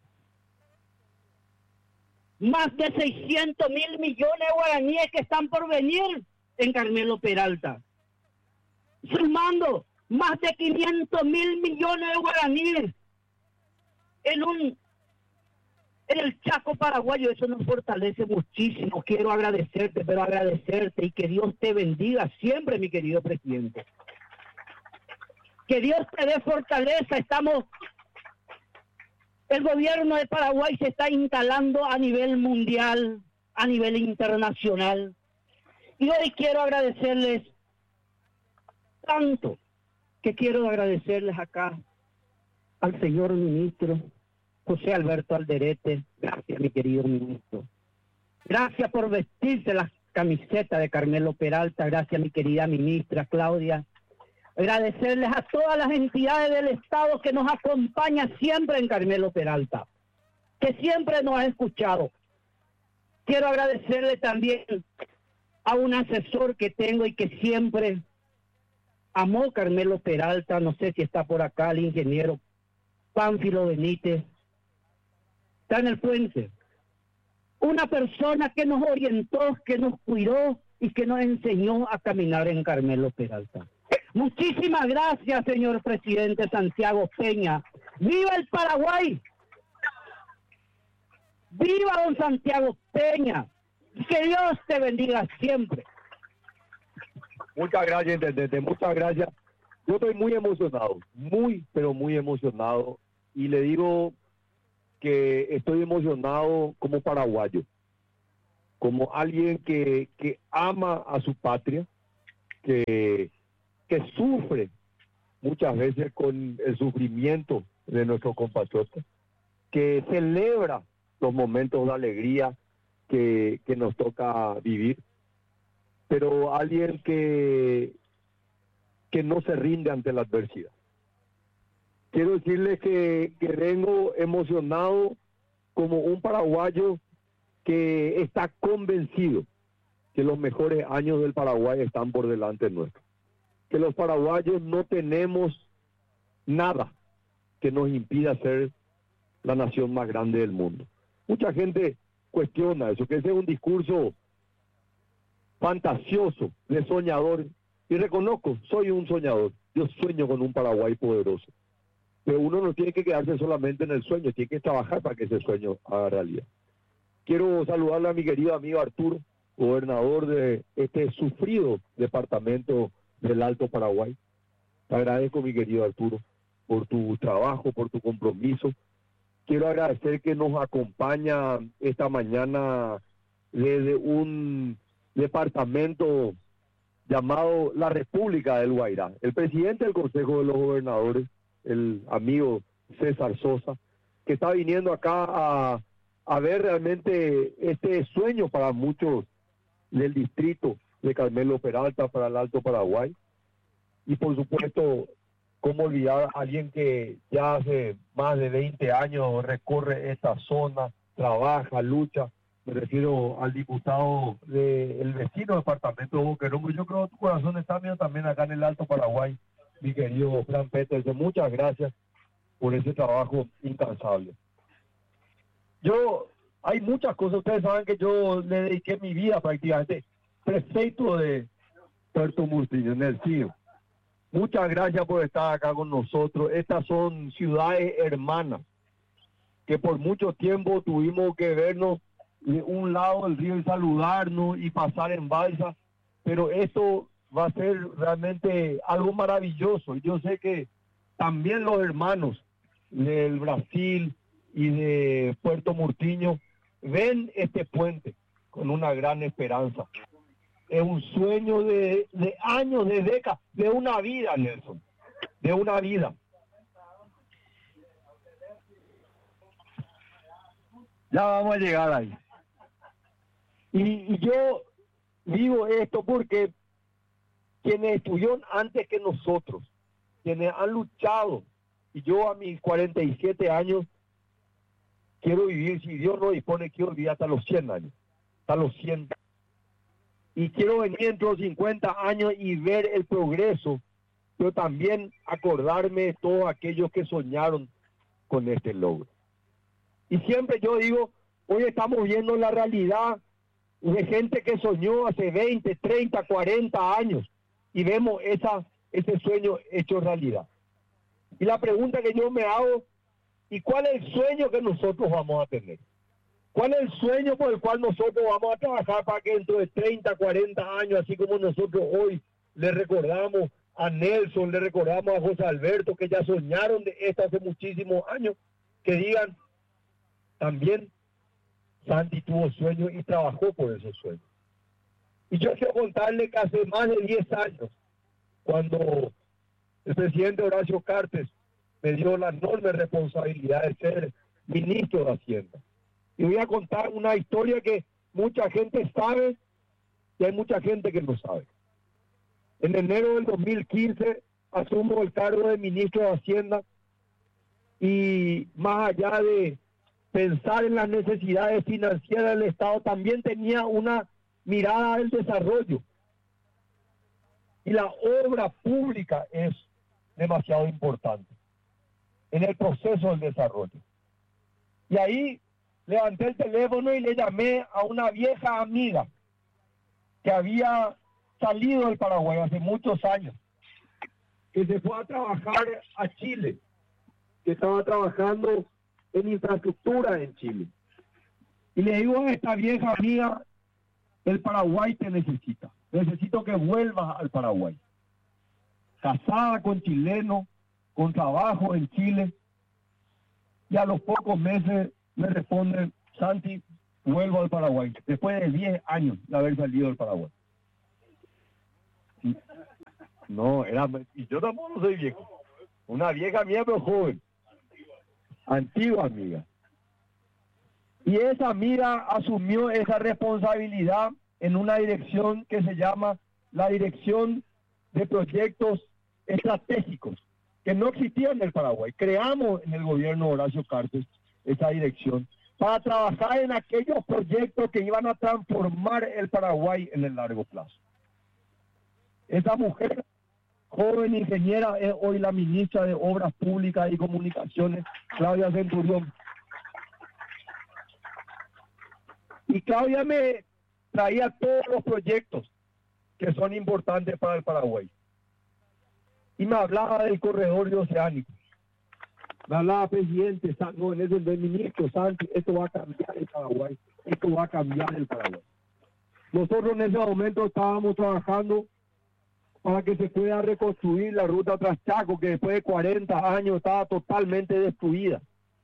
Más de seiscientos mil millones de guaraníes que están por venir en Carmelo Peralta. Sumando más de quinientos mil millones de guaraníes en un en el Chaco paraguayo. Eso nos fortalece muchísimo. Quiero agradecerte, pero agradecerte y que Dios te bendiga siempre, mi querido presidente. Que Dios te dé fortaleza. Estamos, el gobierno de Paraguay se está instalando a nivel mundial, a nivel internacional. Y hoy quiero agradecerles tanto, que quiero agradecerles acá al señor ministro José Alberto Alderete. Gracias, mi querido ministro. Gracias por vestirse la camiseta de Carmelo Peralta. Gracias, mi querida ministra Claudia. Agradecerles a todas las entidades del Estado que nos acompañan siempre en Carmelo Peralta, que siempre nos ha escuchado. Quiero agradecerle también a un asesor que tengo y que siempre amó Carmelo Peralta. No sé si está por acá el ingeniero Pánfilo Benítez. Está en el puente. Una persona que nos orientó, que nos cuidó y que nos enseñó a caminar en Carmelo Peralta. Muchísimas gracias, señor presidente Santiago Peña. ¡Viva el Paraguay! ¡Viva don Santiago Peña! Que Dios te bendiga siempre. Muchas gracias, intendente, muchas gracias. Yo estoy muy emocionado, muy, pero muy emocionado. Y le digo que estoy emocionado como paraguayo, como alguien que, que ama a su patria, que, que sufre muchas veces con el sufrimiento de nuestros compatriotas, que celebra los momentos de alegría que, que nos toca vivir, pero alguien que, que no se rinde ante la adversidad. Quiero decirles que, que vengo emocionado como un paraguayo que está convencido que los mejores años del Paraguay están por delante nuestro. Que los paraguayos no tenemos nada que nos impida ser la nación más grande del mundo. Mucha gente cuestiona eso, que ese es un discurso fantasioso, de soñador. Y reconozco, soy un soñador. Yo sueño con un Paraguay poderoso. Pero uno no tiene que quedarse solamente en el sueño, tiene que trabajar para que ese sueño haga realidad. Quiero saludarle a mi querido amigo Arturo, gobernador de este sufrido departamento del Alto Paraguay. Te agradezco, mi querido Arturo, por tu trabajo, por tu compromiso. Quiero agradecer que nos acompaña esta mañana desde un departamento llamado la República del Guairá. El presidente del Consejo de los Gobernadores, el amigo César Sosa, que está viniendo acá a, a ver realmente este sueño para muchos del distrito de Carmelo Peralta, para el Alto Paraguay. Y por supuesto, cómo olvidar a alguien que ya hace más de veinte años recorre esta zona, trabaja, lucha. Me refiero al diputado del vecino departamento de Boquerón. Yo creo que tu corazón está mío también acá en el Alto Paraguay, mi querido Fran Peters. Muchas gracias por ese trabajo incansable. Yo, hay muchas cosas, ustedes saben que yo le dediqué mi vida prácticamente, prefecto de Puerto Murciño, en el C I O. Muchas gracias por estar acá con nosotros. Estas son ciudades hermanas que por mucho tiempo tuvimos que vernos de un lado del río y saludarnos y pasar en balsa, pero esto va a ser realmente algo maravilloso. Yo sé que también los hermanos del Brasil y de Puerto Murciño ven este puente con una gran esperanza. Es un sueño de, de años, de décadas, de una vida, Nelson, de una vida. Ya vamos a llegar ahí. Y, y yo digo esto porque quienes estuvieron antes que nosotros, quienes han luchado, y yo a mis cuarenta y siete años quiero vivir, si Dios no dispone, quiero vivir hasta los cien años, hasta los cien. Y quiero venir entre los cincuenta años y ver el progreso, pero también acordarme de todos aquellos que soñaron con este logro. Y siempre yo digo, hoy estamos viendo la realidad de gente que soñó hace veinte, treinta, cuarenta años y vemos esa, ese sueño hecho realidad. Y la pregunta que yo me hago, ¿y cuál es el sueño que nosotros vamos a tener? ¿Cuál es el sueño por el cual nosotros vamos a trabajar para que dentro de treinta, cuarenta años, así como nosotros hoy le recordamos a Nelson, le recordamos a José Alberto, que ya soñaron de esto hace muchísimos años, que digan, también Santi tuvo sueños y trabajó por esos sueños? Y yo quiero contarle que hace más de diez años, cuando el presidente Horacio Cartes me dio la enorme responsabilidad de ser ministro de Hacienda. Y voy a contar una historia que mucha gente sabe y hay mucha gente que no sabe. En enero del dos mil quince asumo el cargo de ministro de Hacienda y más allá de pensar en las necesidades financieras del Estado, también tenía una mirada del desarrollo. Y la obra pública es demasiado importante en el proceso del desarrollo. Y ahí levanté el teléfono y le llamé a una vieja amiga que había salido del Paraguay hace muchos años, que se fue a trabajar a Chile, que estaba trabajando en infraestructura en Chile. Y le digo a esta vieja amiga, el Paraguay te necesita. Necesito que vuelvas al Paraguay. Casada con chileno, con trabajo en Chile. Y a los pocos meses me responden, Santi, vuelvo al Paraguay. Después de diez años de haber salido del Paraguay. No, era, y yo tampoco soy viejo. Una vieja mía, pero joven. Antigua amiga. Y esa amiga asumió esa responsabilidad en una dirección que se llama la Dirección de Proyectos Estratégicos, que no existía en el Paraguay. Creamos en el gobierno de Horacio Cartes esa dirección para trabajar en aquellos proyectos que iban a transformar el Paraguay en el largo plazo. Esa mujer, joven ingeniera, es hoy la ministra de Obras Públicas y Comunicaciones, Claudia Centurión. Y Claudia me traía todos los proyectos que son importantes para el Paraguay. Y me hablaba del corredor oceánico. Me hablaba, presidente, no, en ese del ministro Santi, esto va a cambiar el Paraguay, esto va a cambiar el Paraguay. Nosotros en ese momento estábamos trabajando para que se pueda reconstruir la ruta Traschaco, que después de cuarenta años estaba totalmente destruida.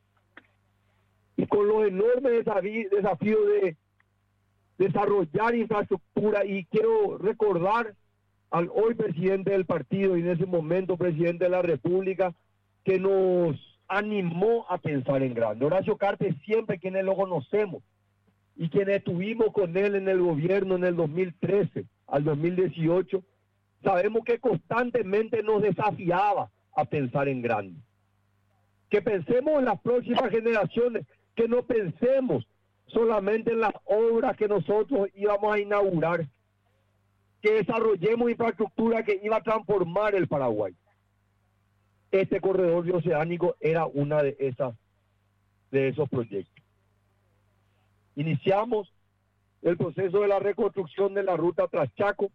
Y con los enormes desafíos de desarrollar infraestructura, y quiero recordar al hoy presidente del partido y en ese momento presidente de la República, que nos animó a pensar en grande. Horacio Cartes, siempre quienes lo conocemos y quienes estuvimos con él en el gobierno en el dos mil trece al dos mil dieciocho, sabemos que constantemente nos desafiaba a pensar en grande. Que pensemos en las próximas generaciones, que no pensemos solamente en las obras que nosotros íbamos a inaugurar, que desarrollemos infraestructura que iba a transformar el Paraguay. Este corredor bioceánico era una de esas de esos proyectos. Iniciamos el proceso de la reconstrucción de la ruta Traschaco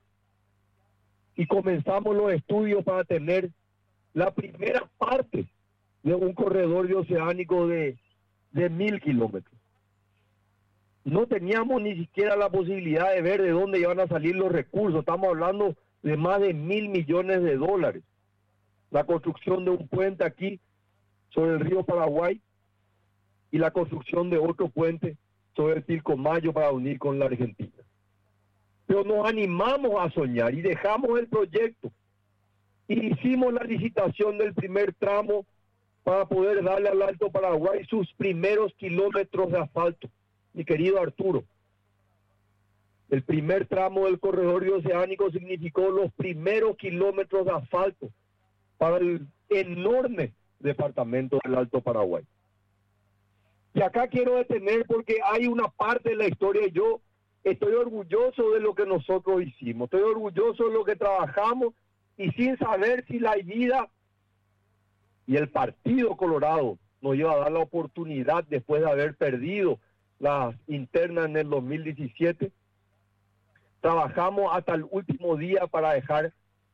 y comenzamos los estudios para tener la primera parte de un corredor bioceánico de, de mil kilómetros. No teníamos ni siquiera la posibilidad de ver de dónde iban a salir los recursos. Estamos hablando de más de mil millones de dólares. La construcción de un puente aquí sobre el río Paraguay y la construcción de otro puente sobre el Pilcomayo para unir con la Argentina. Pero nos animamos a soñar y dejamos el proyecto. Y hicimos la licitación del primer tramo para poder darle al Alto Paraguay sus primeros kilómetros de asfalto. Mi querido Arturo, el primer tramo del corredor bioceánico significó los primeros kilómetros de asfalto para el enorme departamento del Alto Paraguay. Y acá quiero detener porque hay una parte de la historia y yo estoy orgulloso de lo que nosotros hicimos, estoy orgulloso de lo que trabajamos y sin saber si la vida y el Partido Colorado nos iba a dar la oportunidad después de haber perdido las internas en el dos mil diecisiete, trabajamos hasta el último día para dejar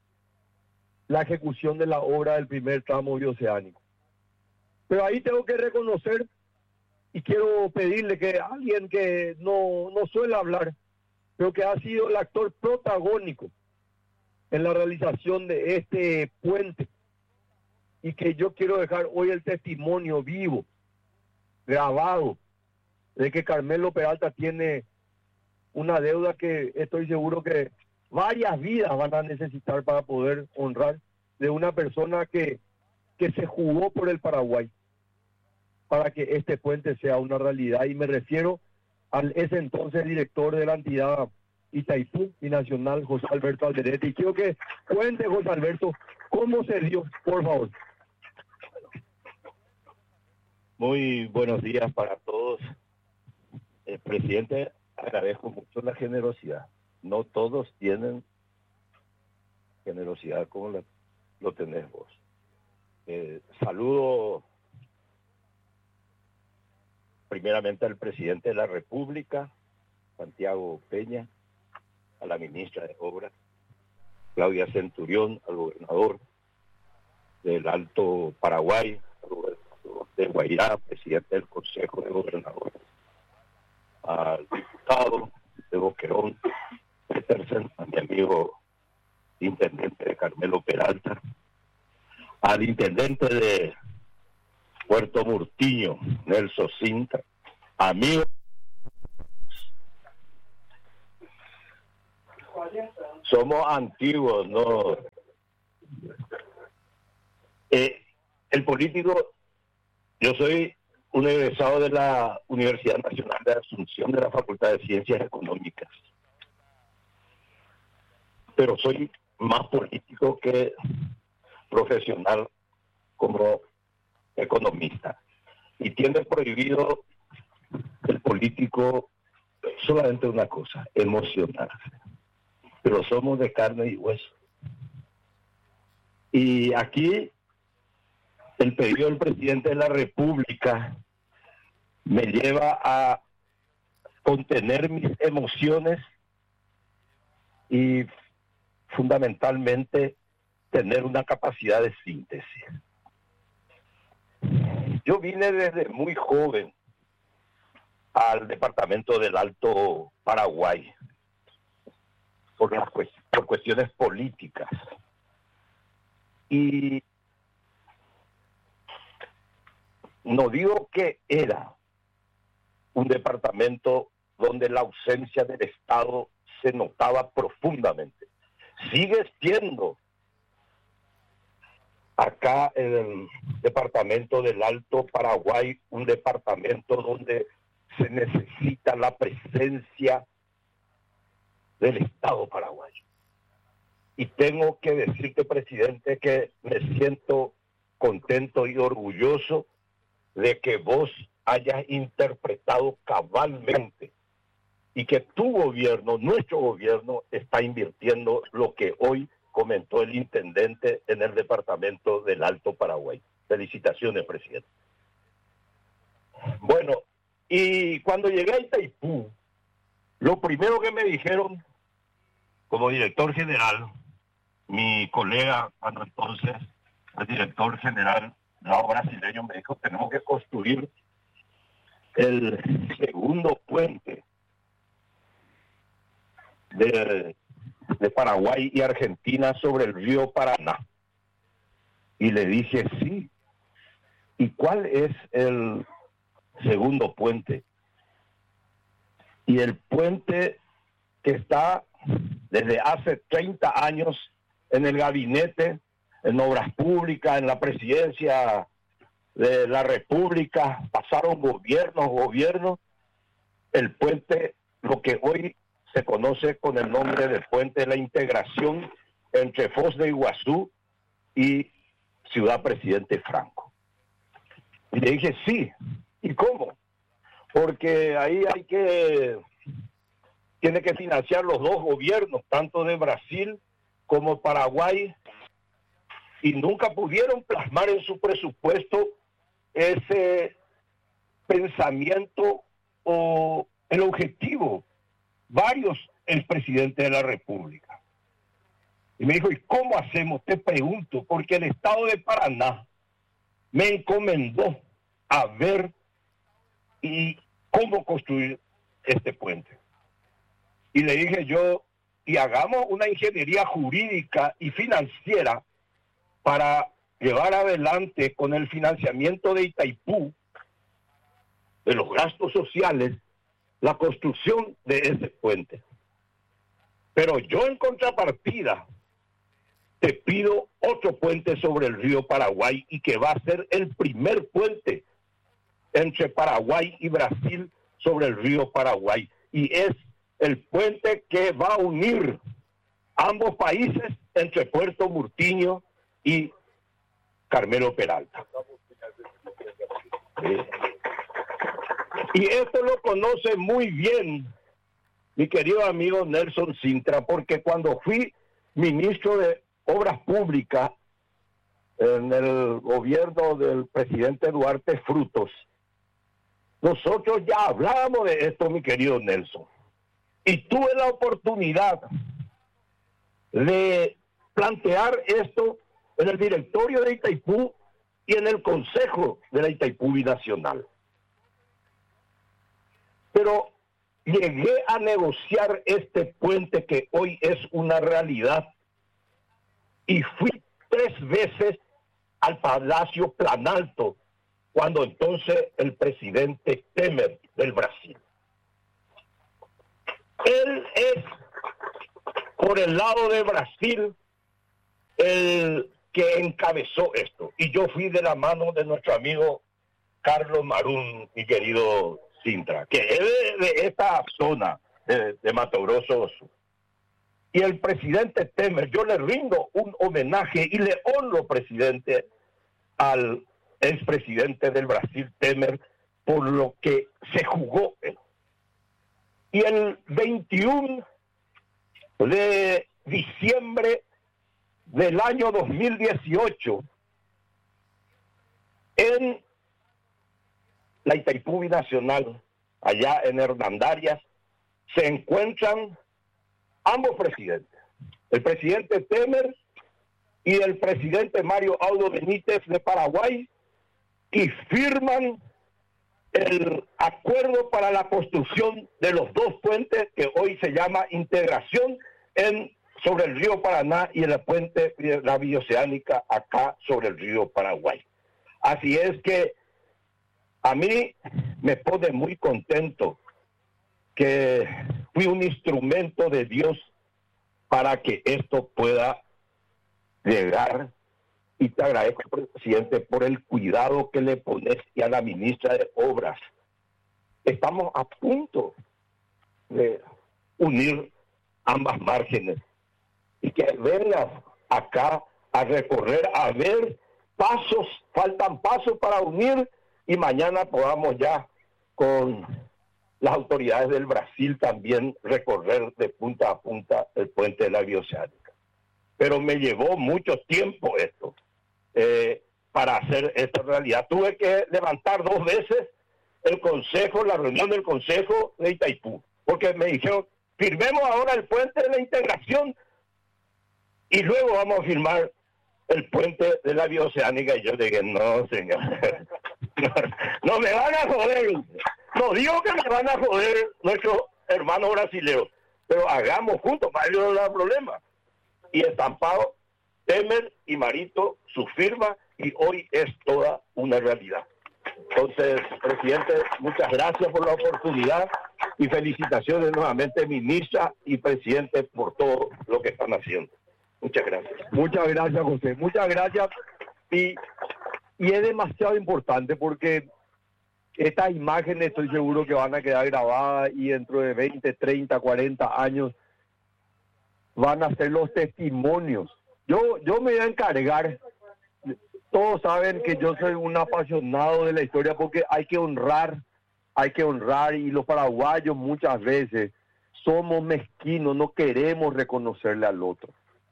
la ejecución de la obra del primer tramo bioceánico. Pero ahí tengo que reconocer y quiero pedirle que alguien que no, no suele hablar, pero que ha sido el actor protagónico en la realización de este puente, y que yo quiero dejar hoy el testimonio vivo, grabado, de que Carmelo Peralta tiene una deuda que estoy seguro que varias vidas van a necesitar para poder honrar, de una persona que, que se jugó por el Paraguay para que este puente sea una realidad. Y me refiero al ese entonces director de la entidad Itaipú Binacional, José Alberto Alderete. Y quiero que cuente, José Alberto, cómo se dio, por favor. Muy buenos días para todos. Eh, presidente, agradezco mucho la generosidad. No todos tienen generosidad como la, lo tenés vos. Eh, saludo primeramente al presidente de la República, Santiago Peña, a la ministra de Obras, Claudia Centurión, al gobernador del Alto Paraguay, al gobernador de Guairá, presidente del Consejo de Gobernadores, al diputado de Boquerón, Petersen, a mi amigo intendente de Carmelo Peralta, al intendente de Puerto Murtiño, Nelson Cinta, amigos. Somos antiguos, ¿no? Eh, el político, yo soy un egresado de la Universidad Nacional de Asunción de la Facultad de Ciencias Económicas, pero soy más político que profesional como economista. Y tiene prohibido el político solamente una cosa, emocionarse. Pero somos de carne y hueso. Y aquí el pedido del presidente de la República me lleva a contener mis emociones y fundamentalmente tener una capacidad de síntesis. Yo vine desde muy joven al departamento del Alto Paraguay por las cuest- por cuestiones políticas. Y no digo que era un departamento donde la ausencia del Estado se notaba profundamente. Sigue siendo acá en el departamento del Alto Paraguay un departamento donde se necesita la presencia del Estado paraguayo. Y tengo que decirte, presidente, que me siento contento y orgulloso de que vos hayas interpretado cabalmente y que tu gobierno, nuestro gobierno, está invirtiendo lo que hoy comentó el intendente en el departamento del Alto Paraguay. Felicitaciones, presidente. Bueno, y cuando llegué a Itaipú, lo primero que me dijeron como director general, mi colega cuando entonces, el director general no, brasileño, me dijo, tenemos que construir el segundo puente de, de Paraguay y Argentina sobre el río Paraná. Y le dije, sí. ¿Y cuál es el segundo puente? Y el puente que está desde hace treinta años en el gabinete, en obras públicas, en la presidencia de la República, pasaron gobiernos, gobiernos, el puente, lo que hoy se conoce con el nombre del puente de la integración entre Foz de Iguazú y Ciudad Presidente Franco. Y le dije, sí. ¿Y cómo? Porque ahí hay que, tiene que financiar los dos gobiernos, tanto de Brasil como Paraguay, y nunca pudieron plasmar en su presupuesto ese pensamiento o el objetivo. Varios, el presidente de la República. Y me dijo, ¿y cómo hacemos? Te pregunto, porque el Estado de Paraná me encomendó a ver y cómo construir este puente. Y le dije yo, y hagamos una ingeniería jurídica y financiera para llevar adelante con el financiamiento de Itaipú, de los gastos sociales, la construcción de ese puente. Pero yo en contrapartida te pido otro puente sobre el río Paraguay y que va a ser el primer puente entre Paraguay y Brasil sobre el río Paraguay. Y es el puente que va a unir ambos países entre Puerto Murtiño y Carmelo Peralta. ¿Sí? Y esto lo conoce muy bien mi querido amigo Nelson Sintra, porque cuando fui ministro de Obras Públicas en el gobierno del presidente Duarte Frutos, nosotros ya hablábamos de esto, mi querido Nelson. Y tuve la oportunidad de plantear esto en el directorio de Itaipú y en el consejo de la Itaipú Binacional. Pero llegué a negociar este puente que hoy es una realidad y fui tres veces al Palacio Planalto cuando entonces el presidente Temer del Brasil. Él es, por el lado de Brasil, el que encabezó esto. Y yo fui de la mano de nuestro amigo Carlos Marún, mi querido Sintra, que es de, de esta zona de, de Mato Grosso. Y el presidente Temer, yo le rindo un homenaje y le honro, presidente, al expresidente del Brasil, Temer, por lo que se jugó él. Y el veintiuno de diciembre del año dos mil dieciocho, en la Itaipú Binacional, allá en Hernandarias, se encuentran ambos presidentes, el presidente Temer y el presidente Mario Audo Benítez de Paraguay, y firman el acuerdo para la construcción de los dos puentes que hoy se llama integración en sobre el río Paraná y el puente de la bioceánica acá sobre el río Paraguay. Así es que a mí me pone muy contento que fui un instrumento de Dios para que esto pueda llegar, y te agradezco, presidente, por el cuidado que le pones y a la ministra de Obras. Estamos a punto de unir ambas márgenes y que vengas acá a recorrer, a ver pasos, faltan pasos para unir y mañana podamos ya con las autoridades del Brasil también recorrer de punta a punta el puente de la Bioceánica. Pero me llevó mucho tiempo esto, eh, para hacer esta realidad. Tuve que levantar dos veces el consejo, la reunión del consejo de Itaipú, porque me dijeron, firmemos ahora el puente de la integración y luego vamos a firmar el puente de la Bioceánica. Y yo dije, no, señor, no, no me van a joder. No digo que me van a joder nuestros hermanos brasileños, pero hagamos juntos, para ellos no hay problema. Y estampado, Temer y Marito, su firma, y hoy es toda una realidad. Entonces, presidente, muchas gracias por la oportunidad y felicitaciones nuevamente, ministra y presidente, por todo lo que están haciendo. Muchas gracias. Muchas gracias, José. Muchas gracias. Y, y es demasiado importante porque estas imágenes estoy seguro que van a quedar grabadas y dentro de veinte, treinta, cuarenta años van a ser los testimonios. Yo, yo me voy a encargar. Todos saben que yo soy un apasionado de la historia porque hay que honrar, hay que honrar, y los paraguayos muchas veces somos mezquinos, no queremos reconocerle al otro.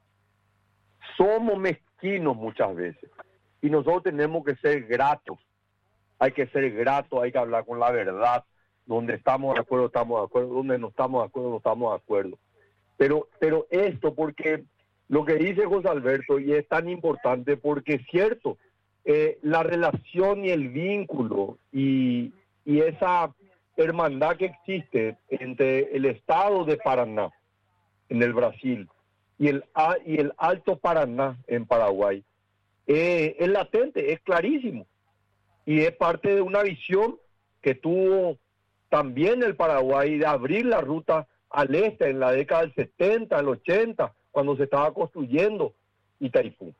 Somos mezquinos muchas veces y nosotros tenemos que ser gratos. Hay que ser gratos, hay que hablar con la verdad. Donde estamos de acuerdo, estamos de acuerdo. Donde no estamos de acuerdo, no estamos de acuerdo. Pero, pero esto, porque lo que dice José Alberto, y es tan importante, porque es cierto, eh, la relación y el vínculo y, y esa hermandad que existe entre el estado de Paraná, en el Brasil, y el, y el Alto Paraná, en Paraguay, eh, es latente, es clarísimo. Y es parte de una visión que tuvo también el Paraguay de abrir la ruta al este en la década del setenta, el ochenta, cuando se estaba construyendo Itaipú.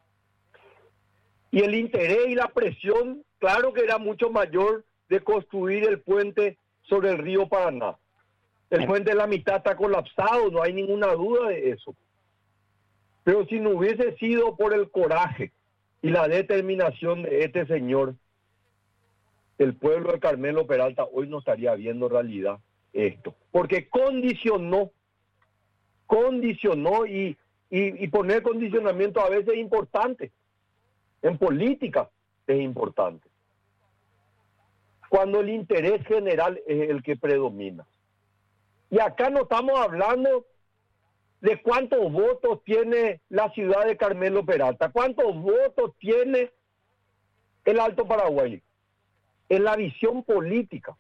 Y el interés y la presión, claro que era mucho mayor de construir el puente sobre el río Paraná. El puente de la mitad está colapsado, no hay ninguna duda de eso. Pero si no hubiese sido por el coraje y la determinación de este señor, el pueblo de Carmelo Peralta hoy no estaría viendo realidad esto. Porque condicionó, condicionó y, y, y poner condicionamiento a veces es importante. En política es importante. Cuando el interés general es el que predomina. Y acá no estamos hablando de cuántos votos tiene la ciudad de Carmelo Peralta, cuántos votos tiene el Alto Paraguay. Es la visión política.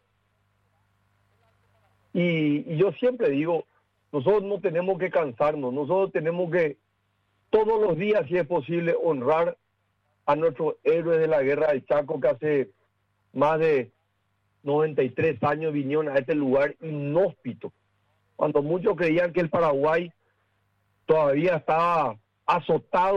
Y, y yo siempre digo, nosotros no tenemos que cansarnos, nosotros tenemos que todos los días, si es posible, honrar a nuestros héroes de la guerra del Chaco, que hace más de noventa y tres años vinieron a este lugar inhóspito, cuando muchos creían que el Paraguay todavía estaba azotado